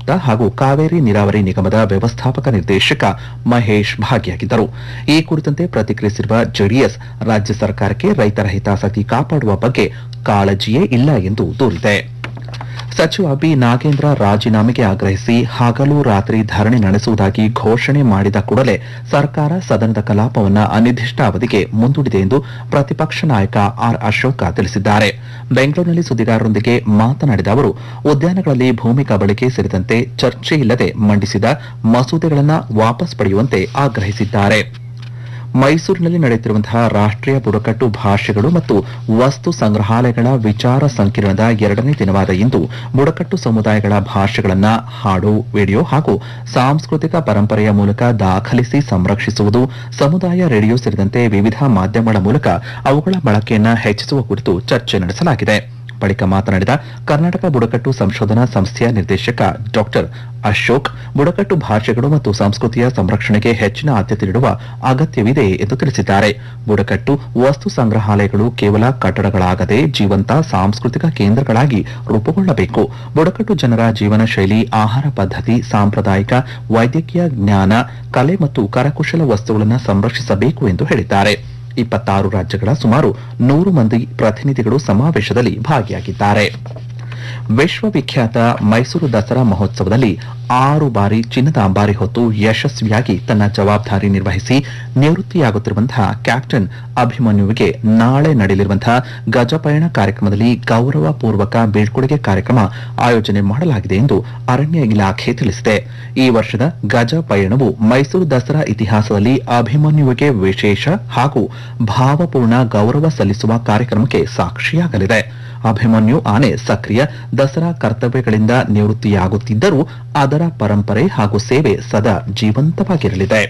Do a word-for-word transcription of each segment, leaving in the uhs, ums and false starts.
ಆಯುಕ್ತ ಹಾಗೂ ಕಾವೇರಿ ನೀರಾವರಿ ನಿಗಮದ ವ್ಯವಸ್ಥಾಪಕ ನಿರ್ದೇಶಕ ಮಹೇಶ್ ಭಾಗಿಯಾಗಿದ್ದರು. ಈ ಕುರಿತಂತೆ ಪ್ರತಿಕ್ರಿಯಿಸಿರುವ ಜೆಡಿಎಸ್, ರಾಜ್ಯ ಸರ್ಕಾರಕ್ಕೆ ರೈತರ ಹಿತಾಸಕ್ತಿ ಕಾಪಾಡುವ ಬಗ್ಗೆ ಕಾಳಜಿಯೇ ಇಲ್ಲ ಎಂದು ದೂರಿದೆ. ಸಚಿವ ಬಿ ನಾಗೇಂದ್ರ ರಾಜೀನಾಮೆಗೆ ಆಗ್ರಹಿಸಿ ಹಗಲು ರಾತ್ರಿ ಧರಣಿ ನಡೆಸುವುದಾಗಿ ಘೋಷಣೆ ಮಾಡಿದ ಕೂಡಲೇ ಸರ್ಕಾರ ಸದನದ ಕಲಾಪವನ್ನು ಅನಿರ್ದಿಷ್ಟಾವಧಿಗೆ ಮುಂದೂಡಿದೆ ಎಂದು ಪ್ರತಿಪಕ್ಷ ನಾಯಕ ಆರ್ ಅಶೋಕ ತಿಳಿಸಿದ್ದಾರೆ. ಬೆಂಗಳೂರಿನಲ್ಲಿ ಸುದ್ದಿಗಾರರೊಂದಿಗೆ ಮಾತನಾಡಿದ ಅವರು, ಉದ್ಯಾನಗಳಲ್ಲಿ ಭೂಮಿ ಕಬಳಿಕೆ ಸೇರಿದಂತೆ ಚರ್ಚೆಯಿಲ್ಲದೆ ಮಂಡಿಸಿದ ಮಸೂದೆಗಳನ್ನು ವಾಪಸ್ ಪಡೆಯುವಂತೆ ಆಗ್ರಹಿಸಿದ್ದಾರೆ. ಮೈಸೂರಿನಲ್ಲಿ ನಡೆಯುತ್ತಿರುವಂತಹ ರಾಷ್ಟ್ರೀಯ ಬುಡಕಟ್ಟು ಭಾಷೆಗಳು ಮತ್ತು ವಸ್ತು ಸಂಗ್ರಹಾಲಯಗಳ ವಿಚಾರ ಸಂಕಿರಣದ ಎರಡನೇ ದಿನವಾದ ಇಂದು ಬುಡಕಟ್ಟು ಸಮುದಾಯಗಳ ಭಾಷೆಗಳನ್ನು ಹಾಡು, ವಿಡಿಯೋ ಹಾಗೂ ಸಾಂಸ್ಕೃತಿಕ ಪರಂಪರೆಯ ಮೂಲಕ ದಾಖಲಿಸಿ ಸಂರಕ್ಷಿಸುವುದು, ಸಮುದಾಯ ರೇಡಿಯೋ ಸೇರಿದಂತೆ ವಿವಿಧ ಮಾಧ್ಯಮಗಳ ಮೂಲಕ ಅವುಗಳ ಬಳಕೆಯನ್ನು ಹೆಚ್ಚಿಸುವ ಕುರಿತು ಚರ್ಚೆ ನಡೆಸಲಾಗಿದೆ. ಬಳಿಕ ಮಾತನಾಡಿದ ಕರ್ನಾಟಕ ಬುಡಕಟ್ಟು ಸಂಶೋಧನಾ ಸಂಸ್ಥೆಯ ನಿರ್ದೇಶಕ ಡಾಕ್ಟರ್ ಅಶೋಕ್, ಬುಡಕಟ್ಟು ಭಾಷೆಗಳು ಮತ್ತು ಸಂಸ್ಕೃತಿಯ ಸಂರಕ್ಷಣೆಗೆ ಹೆಚ್ಚಿನ ಆದ್ಯತೆ ನೀಡುವ ಅಗತ್ಯವಿದೆ ಎಂದು ತಿಳಿಸಿದ್ದಾರೆ. ಬುಡಕಟ್ಟು ವಸ್ತು ಸಂಗ್ರಹಾಲಯಗಳು ಕೇವಲ ಕಟ್ಟಡಗಳಾಗದೆ ಜೀವಂತ ಸಾಂಸ್ಕೃತಿಕ ಕೇಂದ್ರಗಳಾಗಿ ರೂಪುಗೊಳ್ಳಬೇಕು. ಬುಡಕಟ್ಟು ಜನರ ಜೀವನ ಶೈಲಿ, ಆಹಾರ ಪದ್ಧತಿ, ಸಾಂಪ್ರದಾಯಿಕ ವೈದ್ಯಕೀಯ ಜ್ಞಾನ, ಕಲೆ ಮತ್ತು ಕರಕುಶಲ ವಸ್ತುಗಳನ್ನು ಸಂರಕ್ಷಿಸಬೇಕು ಎಂದು ಹೇಳಿದ್ದಾರೆ. ಇಪ್ಪತ್ತಾರು ರಾಜ್ಯಗಳ ಸುಮಾರು ನೂರು ಮಂದಿ ಪ್ರತಿನಿಧಿಗಳು ಸಮಾವೇಶದಲ್ಲಿ ಭಾಗಿಯಾಗಿದ್ದಾರೆ. ವಿಶ್ವವಿಖ್ಯಾತ ಮೈಸೂರು ದಸರಾ ಮಹೋತ್ಸವದಲ್ಲಿ ಆರು ಬಾರಿ ಚಿನ್ನದ ಅಂಬಾರಿ ಹೊತ್ತು ಯಶಸ್ವಿಯಾಗಿ ತನ್ನ ಜವಾಬ್ದಾರಿ ನಿರ್ವಹಿಸಿ ನಿವೃತ್ತಿಯಾಗುತ್ತಿರುವಂತಹ ಕ್ಯಾಪ್ಟನ್ ಅಭಿಮನ್ಯುವಿಗೆ ನಾಳೆ ನಡೆಯಲಿರುವಂತಹ ಗಜಪಯಣ ಕಾರ್ಯಕ್ರಮದಲ್ಲಿ ಗೌರವ ಪೂರ್ವಕ ಬೀಳ್ಕೊಡುಗೆ ಕಾರ್ಯಕ್ರಮ ಆಯೋಜನೆ ಮಾಡಲಾಗಿದೆ ಎಂದು ಅರಣ್ಯ ಇಲಾಖೆ ತಿಳಿಸಿದೆ. ಈ ವರ್ಷದ ಗಜ ಪಯಣವು ಮೈಸೂರು ದಸರಾ ಇತಿಹಾಸದಲ್ಲಿ ಅಭಿಮನ್ಯುವಿಗೆ ವಿಶೇಷ ಹಾಗೂ ಭಾವಪೂರ್ಣ ಗೌರವ ಸಲ್ಲಿಸುವ ಕಾರ್ಯಕ್ರಮಕ್ಕೆ ಸಾಕ್ಷಿಯಾಗಲಿದೆ. ಅಭಿಮನ್ಯು ಆನೆ ಸಕ್ರಿಯ ದಸರಾ ಕರ್ತವ್ಯಗಳಿಂದ ನಿವೃತ್ತಿಯಾಗುತ್ತಿದ್ದರೂ ಅದರ ಪರಂಪರೆ ಹಾಗೂ ಸೇವೆ ಸದಾ ಜೀವಂತವಾಗಿರಲಿದೆ.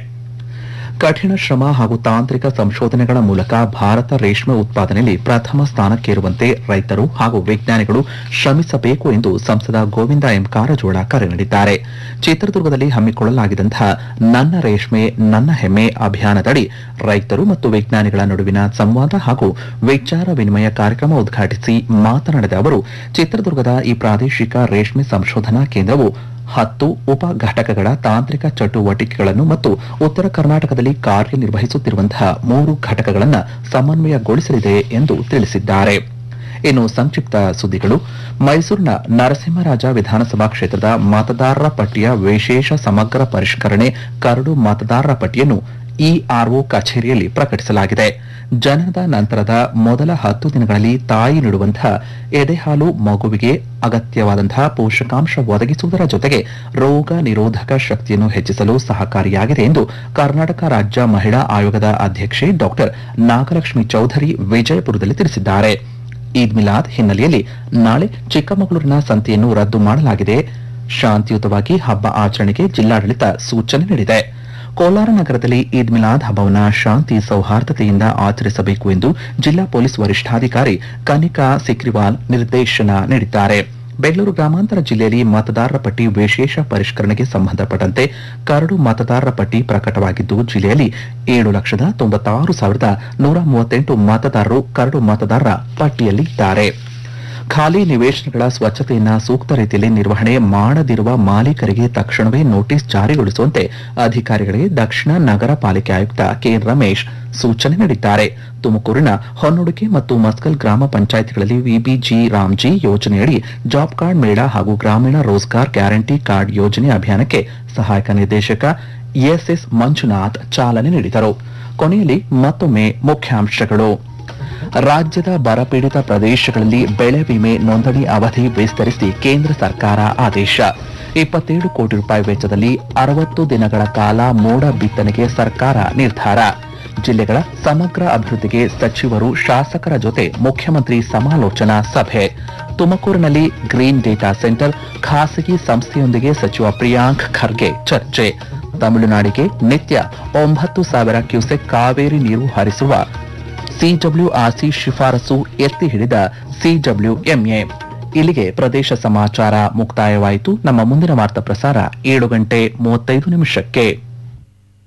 ಕಠಿಣ ಶ್ರಮ ಹಾಗೂ ತಾಂತ್ರಿಕ ಸಂಶೋಧನೆಗಳ ಮೂಲಕ ಭಾರತ ರೇಷ್ಮೆ ಉತ್ಪಾದನೆಯಲ್ಲಿ ಪ್ರಥಮ ಸ್ಥಾನಕ್ಕೇರುವಂತೆ ರೈತರು ಹಾಗೂ ವಿಜ್ಞಾನಿಗಳು ಶ್ರಮಿಸಬೇಕು ಎಂದು ಸಂಸದ ಗೋವಿಂದ ಎಂ ಕಾರಜೋಳ ಕರೆ ನೀಡಿದ್ದಾರೆ. ಚಿತ್ರದುರ್ಗದಲ್ಲಿ ಹಮ್ಮಿಕೊಳ್ಳಲಾಗಿದ್ದಂತಹ ನನ್ನ ರೇಷ್ಮೆ ನನ್ನ ಹೆಮ್ಮೆ ಅಭಿಯಾನದಡಿ ರೈತರು ಮತ್ತು ವಿಜ್ಞಾನಿಗಳ ನಡುವಿನ ಸಂವಾದ ಹಾಗೂ ವಿಚಾರ ವಿನಿಮಯ ಕಾರ್ಯಕ್ರಮ ಉದ್ಘಾಟಿಸಿ ಮಾತನಾಡಿದ ಅವರು, ಚಿತ್ರದುರ್ಗದ ಈ ಪ್ರಾದೇಶಿಕ ರೇಷ್ಮೆ ಸಂಶೋಧನಾ ಕೇಂದ್ರವು ಹತ್ತು ಉಪ ಘಟಕಗಳ ತಾಂತ್ರಿಕ ಚಟುವಟಿಕೆಗಳನ್ನು ಮತ್ತು ಉತ್ತರ ಕರ್ನಾಟಕದಲ್ಲಿ ಕಾರ್ಯನಿರ್ವಹಿಸುತ್ತಿರುವಂತಹ ಮೂರು ಘಟಕಗಳನ್ನು ಸಮನ್ವಯಗೊಳಿಸಲಿದೆ ಎಂದು ತಿಳಿಸಿದ್ದಾರೆ. ಇನ್ನು ಸಂಕ್ಷಿಪ್ತ ಸುದ್ದಿಗಳು. ಮೈಸೂರಿನ ನರಸಿಂಹರಾಜ ವಿಧಾನಸಭಾ ಕ್ಷೇತ್ರದ ಮತದಾರರ ಪಟ್ಟಿಯ ವಿಶೇಷ ಸಮಗ್ರ ಪರಿಷ್ಕರಣೆ ಕರಡು ಮತದಾರರ ಪಟ್ಟಿಯನ್ನು ಇಆರ್ಒ ಕಚೇರಿಯಲ್ಲಿ ಪ್ರಕಟಿಸಲಾಗಿದೆ. ಜನನದ ನಂತರದ ಮೊದಲ ಹತ್ತು ದಿನಗಳಲ್ಲಿ ತಾಯಿ ನೀಡುವಂತಹ ಎದೆಹಾಲು ಮಗುವಿಗೆ ಅಗತ್ಯವಾದಂತಹ ಪೋಷಕಾಂಶ ಒದಗಿಸುವುದರ ಜೊತೆಗೆ ರೋಗ ನಿರೋಧಕ ಶಕ್ತಿಯನ್ನು ಹೆಚ್ಚಿಸಲು ಸಹಕಾರಿಯಾಗಿದೆ ಎಂದು ಕರ್ನಾಟಕ ರಾಜ್ಯ ಮಹಿಳಾ ಆಯೋಗದ ಅಧ್ಯಕ್ಷೆ ಡಾಕ್ಟರ್ ನಾಗಲಕ್ಷ್ಮಿ ಚೌಧರಿ ವಿಜಯಪುರದಲ್ಲಿ ತಿಳಿಸಿದ್ದಾರೆ. ಈದ್ ಮಿಲಾದ್ ಹಿನ್ನೆಲೆಯಲ್ಲಿ ನಾಳೆ ಚಿಕ್ಕಮಗಳೂರಿನ ಸಂತೆಯನ್ನು ರದ್ದು ಮಾಡಲಾಗಿದೆ. ಶಾಂತಿಯುತವಾಗಿ ಹಬ್ಬ ಆಚರಣೆಗೆ ಜಿಲ್ಲಾಡಳಿತ ಸೂಚನೆ ನೀಡಿದೆ. ಕೋಲಾರ ನಗರದಲ್ಲಿ ಈದ್ ಮಿಲಾದ್ ಹಬ್ಬವನ್ನು ಶಾಂತಿ ಸೌಹಾರ್ದತೆಯಿಂದ ಆಚರಿಸಬೇಕು ಎಂದು ಜಿಲ್ಲಾ ಪೊಲೀಸ್ ವರಿಷ್ಠಾಧಿಕಾರಿ ಕನಿಕಾ ಸಿಕ್ರಿವಾಲ್ ನಿರ್ದೇಶನ ನೀಡಿದ್ದಾರೆ. ಬೆಂಗಳೂರು ಗ್ರಾಮಾಂತರ ಜಿಲ್ಲೆಯಲ್ಲಿ ಮತದಾರರ ಪಟ್ಟಿ ವಿಶೇಷ ಪರಿಷ್ಕರಣೆಗೆ ಸಂಬಂಧಪಟ್ಟಂತೆ ಕರಡು ಮತದಾರರ ಪಟ್ಟಿ ಪ್ರಕಟವಾಗಿದ್ದು, ಜಿಲ್ಲೆಯಲ್ಲಿ ಏಳು ಲಕ್ಷದ ತೊಂಬತ್ತಾರು ಸಾವಿರದ ನೂರ ಮೂವತ್ತೆಂಟು ಮತದಾರರು ಕರಡು ಮತದಾರರ ಪಟ್ಟಿಯಲ್ಲಿದ್ದಾರೆ. ಖಾಲಿ ನಿವೇಶನಗಳ ಸ್ವಚ್ಛತೆಯನ್ನು ಸೂಕ್ತ ರೀತಿಯಲ್ಲಿ ನಿರ್ವಹಣೆ ಮಾಡದಿರುವ ಮಾಲೀಕರಿಗೆ ತಕ್ಷಣವೇ ನೋಟಿಸ್ ಜಾರಿಗೊಳಿಸುವಂತೆ ಅಧಿಕಾರಿಗಳಿಗೆ ದಕ್ಷಿಣ ನಗರ ಪಾಲಿಕೆ ಆಯುಕ್ತ ಕೆ ರಮೇಶ್ ಸೂಚನೆ ನೀಡಿದ್ದಾರೆ. ತುಮಕೂರಿನ ಹೊನ್ನೊಡಿಕೆ ಮತ್ತು ಮಸ್ಕಲ್ ಗ್ರಾಮ ಪಂಚಾಯಿತಿಗಳಲ್ಲಿ ವಿಬಿಜಿ ರಾಮ್ಜಿ ಯೋಜನೆಯಡಿ ಜಾಬ್ ಕಾರ್ಡ್ ಮೇಳ ಹಾಗೂ ಗ್ರಾಮೀಣ ರೋಜ್ಗಾರ್ ಗ್ಯಾರಂಟಿ ಕಾರ್ಡ್ ಯೋಜನೆ ಅಭಿಯಾನಕ್ಕೆ ಸಹಾಯಕ ನಿರ್ದೇಶಕ ಎಸ್ಎಸ್ ಮಂಜುನಾಥ್ ಚಾಲನೆ ನೀಡಿದರು. ಕೊನೆಯಲ್ಲಿ ಮತ್ತೊಮ್ಮೆ ಮುಖ್ಯಾಂಶಗಳು. ರಾಜ್ಯದ ಬರಪೀಡಿತ ಪ್ರದೇಶಗಳಲ್ಲಿ ಬೆಳೆ ವಿಮೆ ನೋಂದಣಿ ಅವಧಿ ವಿಸ್ತರಿಸಿ ಕೇಂದ್ರ ಸರ್ಕಾರ ಆದೇಶ. ಇಪ್ಪತ್ತೇಳು ಕೋಟಿ ರೂಪಾಯಿ ವೆಚ್ಚದಲ್ಲಿ ಅರವತ್ತು ದಿನಗಳ ಕಾಲ ಮೋಡ ಬಿತ್ತನೆಗೆ ಸರ್ಕಾರ ನಿರ್ಧಾರ. ಜಿಲ್ಲೆಗಳ ಸಮಗ್ರ ಅಭಿವೃದ್ಧಿಗೆ ಸಚಿವರು ಶಾಸಕರ ಜೊತೆ ಮುಖ್ಯಮಂತ್ರಿ ಸಮಾಲೋಚನಾ ಸಭೆ. ತುಮಕೂರಿನಲ್ಲಿ ಗ್ರೀನ್ ಡೇಟಾ ಸೆಂಟರ್ ಖಾಸಗಿ ಸಂಸ್ಥೆಯೊಂದಿಗೆ ಸಚಿವ ಪ್ರಿಯಾಂಕ್ ಖರ್ಗೆ ಚರ್ಚೆ. ತಮಿಳುನಾಡಿಗೆ ನಿತ್ಯ ಒಂಬತ್ತು ಸಾವಿರ ಕ್ಯೂಸೆಕ್ ಕಾವೇರಿ ನೀರು ಹರಿಸುವ ಸಿಡಬ್ಲ್ಯೂಆರ್ಸಿ ಶಿಫಾರಸು ಎತ್ತಿ ಹಿಡಿದ ಸಿಡಬ್ಲ್ಯೂಎಂಎ. ಇಲ್ಲಿಗೆ ಪ್ರದೇಶ ಸಮಾಚಾರ ಮುಕ್ತಾಯವಾಯಿತು. ನಮ್ಮ ಮುಂದಿನ ವಾರ್ತಾ ಪ್ರಸಾರ ಏಳು ಗಂಟೆ ಮೂವತ್ತೈದು ನಿಮಿಷಕ್ಕೆ.